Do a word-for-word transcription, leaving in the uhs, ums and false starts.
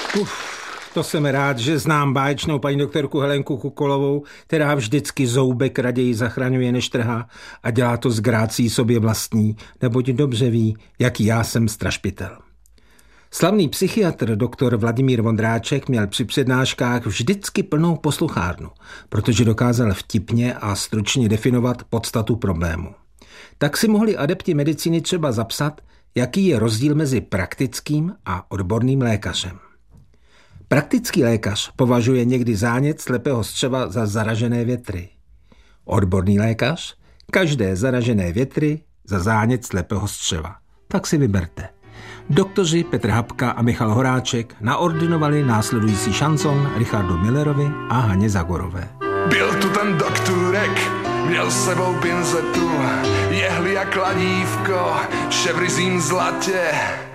Uf, to jsem rád, že znám báječnou paní doktorku Helenku Kukolovou, která vždycky zoubek raději zachraňuje než trhá a dělá to s grácí sobě vlastní, neboť dobře ví, jaký já jsem strašpitel. Slavný psychiatr doktor Vladimír Vondráček měl při přednáškách vždycky plnou posluchárnu, protože dokázal vtipně a stručně definovat podstatu problému. Tak si mohli adepti medicíny třeba zapsat, jaký je rozdíl mezi praktickým a odborným lékařem. Praktický lékař považuje někdy zánět slepého střeva za zaražené větry. Odborný lékař každé zaražené větry za zánět slepého střeva. Tak si vyberte. Doktoři Petr Hapka a Michal Horáček naordinovali následující šanson Richardu Millerovi a Haně Zagorové. Byl tu ten doktorek, měl s sebou pinzetu, jehly a kladívko, ševrizím zlatě.